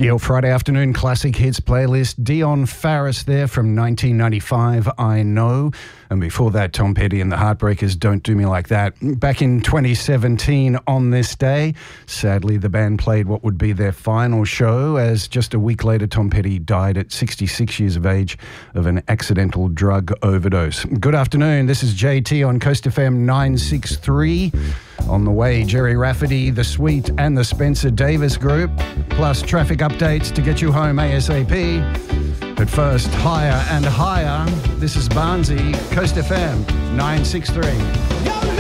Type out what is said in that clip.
Your Friday afternoon classic hits playlist. Dion Farris there from 1995, I Know. And before that, Tom Petty and the Heartbreakers, Don't Do Me Like That. Back in 2017 on this day, sadly the band played what would be their final show, as just a week later Tom Petty died at 66 years of age of an accidental drug overdose. Good afternoon, this is JT on Coast FM 963. On the way, Jerry Rafferty, The Sweet and the Spencer Davis Group, plus traffic updates to get you home ASAP. But first, Higher and Higher. This is Barnsey, Coast FM 963.